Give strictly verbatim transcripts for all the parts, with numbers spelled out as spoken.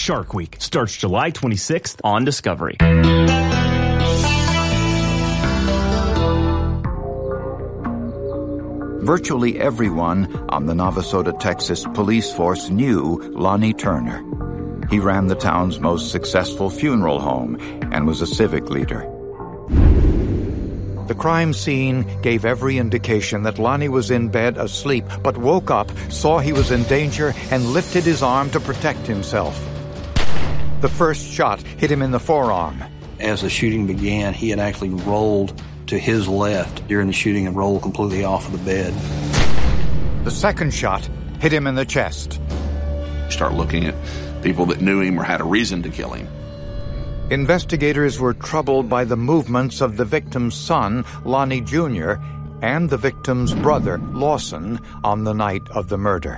Shark Week starts July twenty-sixth on Discovery. Virtually everyone on the Navasota, Texas police force knew Lonnie Turner. He ran the town's most successful funeral home and was a civic leader. The crime scene gave every indication that Lonnie was in bed asleep, but woke up, saw he was in danger, and lifted his arm to protect himself. The first shot hit him in the forearm. As the shooting began, he had actually rolled to his left during the shooting and rolled completely off of the bed. The second shot hit him in the chest. Start looking at people that knew him or had a reason to kill him. Investigators were troubled by the movements of the victim's son, Lonnie Junior, and the victim's brother, Lawson, on the night of the murder.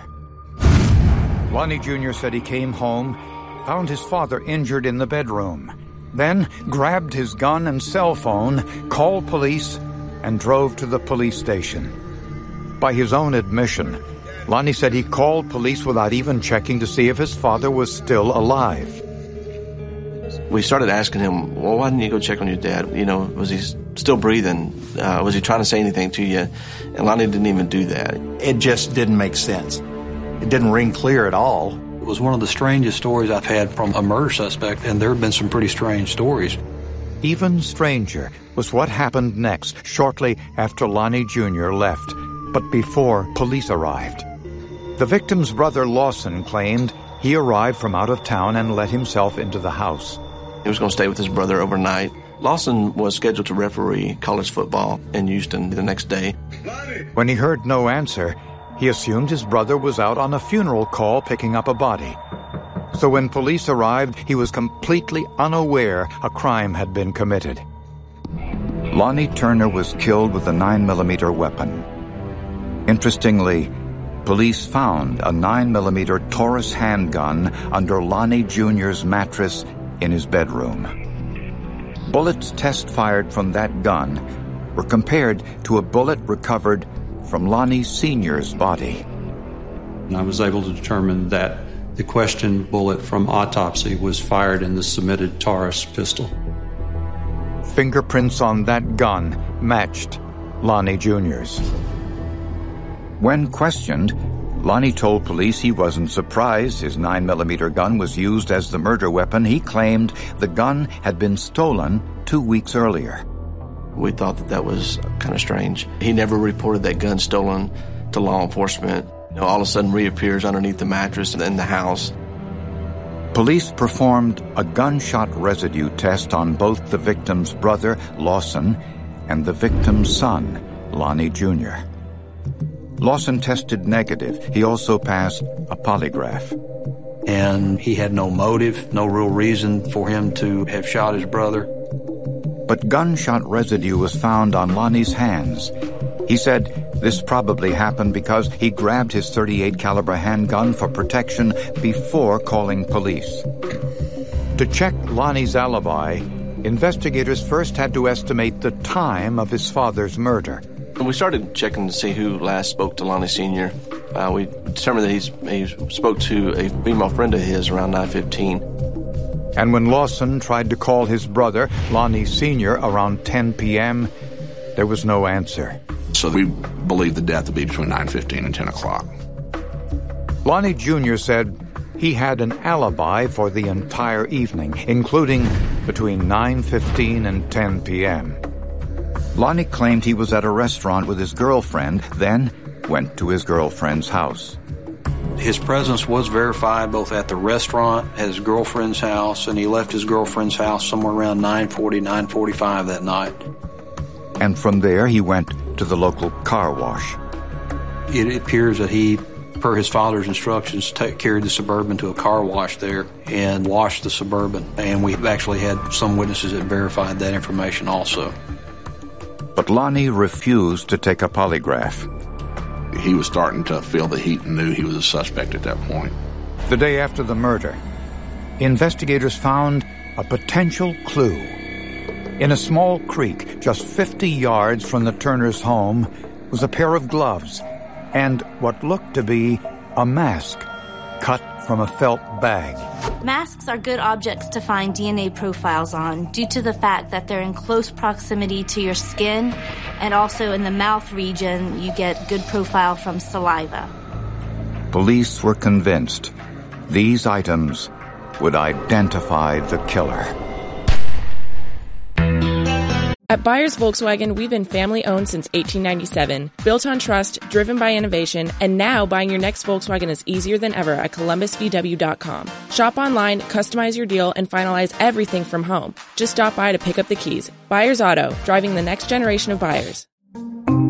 Lonnie Junior said he came home, found his father injured in the bedroom, then grabbed his gun and cell phone, called police, and drove to the police station. By his own admission, Lonnie said he called police without even checking to see if his father was still alive. We started asking him, well, why didn't you go check on your dad? You know, was he still breathing? Uh, was he trying to say anything to you? And Lonnie didn't even do that. It just didn't make sense. It didn't ring clear at all. It was one of the strangest stories I've had from a murder suspect, and there have been some pretty strange stories. Even stranger was what happened next, shortly after Lonnie Junior left, but before police arrived. The victim's brother, Lawson, claimed he arrived from out of town and let himself into the house. He was going to stay with his brother overnight. Lawson was scheduled to referee college football in Houston the next day. When he heard no answer, he assumed his brother was out on a funeral call picking up a body. So when police arrived, he was completely unaware a crime had been committed. Lonnie Turner was killed with a nine millimeter weapon. Interestingly, police found a nine millimeter Taurus handgun under Lonnie Junior's mattress in his bedroom. Bullets test-fired from that gun were compared to a bullet recovered from Lonnie Senior's body. I was able to determine that the questioned bullet from autopsy was fired in the submitted Taurus pistol. Fingerprints on that gun matched Lonnie Junior's. When questioned, Lonnie told police he wasn't surprised his nine millimeter gun was used as the murder weapon. He claimed the gun had been stolen two weeks earlier. We thought that that was kind of strange. He never reported that gun stolen to law enforcement. You know, all of a sudden reappears underneath the mattress in the house. Police performed a gunshot residue test on both the victim's brother, Lawson, and the victim's son, Lonnie Junior Lawson tested negative. He also passed a polygraph. And he had no motive, no real reason for him to have shot his brother. But gunshot residue was found on Lonnie's hands. He said this probably happened because he grabbed his thirty-eight caliber handgun for protection before calling police. To check Lonnie's alibi, investigators first had to estimate the time of his father's murder. We started checking to see who last spoke to Lonnie Senior Uh, we determined that he's, he spoke to a female friend of his around nine fifteen. And when Lawson tried to call his brother, Lonnie Senior, around ten p.m., there was no answer. So we believe the death to be between nine fifteen and ten o'clock. Lonnie Junior said he had an alibi for the entire evening, including between nine fifteen and ten p.m. Lonnie claimed he was at a restaurant with his girlfriend, then went to his girlfriend's house. His presence was verified both at the restaurant, at his girlfriend's house, and he left his girlfriend's house somewhere around nine forty, nine forty-five that night. And from there, he went to the local car wash. It appears that he, per his father's instructions, t- carried the Suburban to a car wash there and washed the Suburban. And we've actually had some witnesses that verified that information also. But Lonnie refused to take a polygraph. He was starting to feel the heat and knew he was a suspect at that point. The day after the murder, investigators found a potential clue. In a small creek just fifty yards from the Turners' home was a pair of gloves and what looked to be a mask cut from a felt bag. Masks are good objects to find D N A profiles on due to the fact that they're in close proximity to your skin, and also in the mouth region you get good profile from saliva. Police were convinced these items would identify the killer. At Byers Volkswagen, we've been family-owned since eighteen ninety-seven, built on trust, driven by innovation, and now buying your next Volkswagen is easier than ever at Columbus V W dot com. Shop online, customize your deal, and finalize everything from home. Just stop by to pick up the keys. Byers Auto, driving the next generation of buyers.